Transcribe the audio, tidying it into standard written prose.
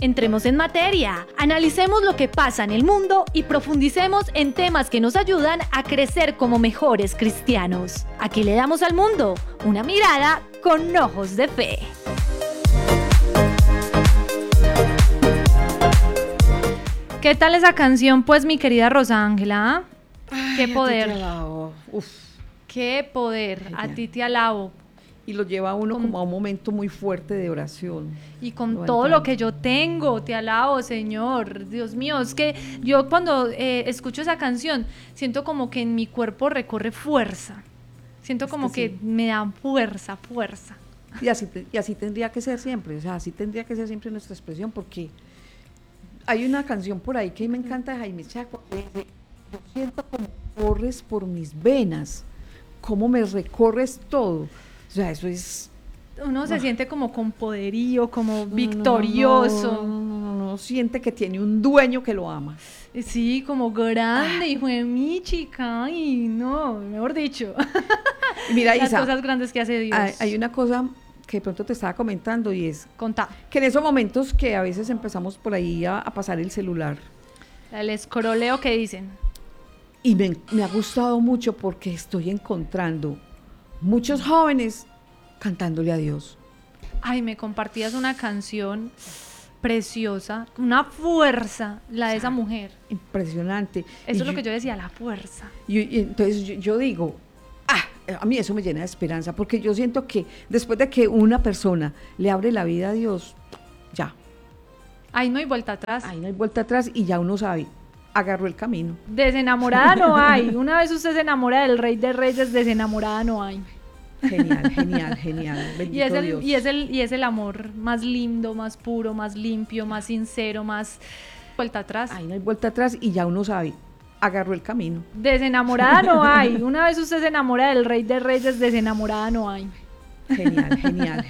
Entremos en materia, analicemos lo que pasa en el mundo y profundicemos en temas que nos ayudan a crecer como mejores cristianos. Aquí le damos al mundo una mirada con ojos de fe. ¿Qué tal esa canción, pues, mi querida Rosa Ángela? ¡Qué poder! ¡Qué poder! Genial. A ti te alabo. Y lo lleva a uno como a un momento muy fuerte de oración. Y con todo lo que yo tengo, te alabo, Señor. Dios mío, es que yo cuando escucho esa canción, siento como que en mi cuerpo recorre fuerza. Siento como que me da fuerza. Y así tendría que ser siempre, o sea, así tendría que ser siempre nuestra expresión, porque hay una canción por ahí que me encanta de Jaime Chaco, que dice: yo siento como corres por mis venas, cómo me recorres todo. O sea, eso es... Uno se siente como con poderío, como victorioso. No, siente que tiene un dueño que lo ama. Sí, como grande, hijo de mi chica, y no, mejor dicho. Mira, las Isa, cosas grandes que hace Dios. Hay una cosa que de pronto te estaba comentando y es... Contá. Que en esos momentos que a veces empezamos por ahí a pasar el celular. El escroleo que dicen. Y me ha gustado mucho porque estoy encontrando muchos jóvenes cantándole a Dios. Ay, me compartías una canción preciosa, una fuerza, la de esa mujer. Impresionante. Eso es lo que yo decía, la fuerza. Y entonces yo digo, a mí eso me llena de esperanza, porque yo siento que después de que una persona le abre la vida a Dios, ya. Ahí no hay vuelta atrás. Ahí no hay vuelta atrás y ya uno sabe, agarró el camino. Desenamorada no hay. Una vez usted se enamora del Rey de Reyes, desenamorada no hay. Genial. Bendito Dios. Y es el amor más lindo, más puro, más limpio, más sincero, más vuelta atrás. Ahí no hay vuelta atrás y ya uno sabe, agarró el camino. Desenamorada no hay. Una vez usted se enamora del Rey de Reyes, desenamorada no hay. Genial.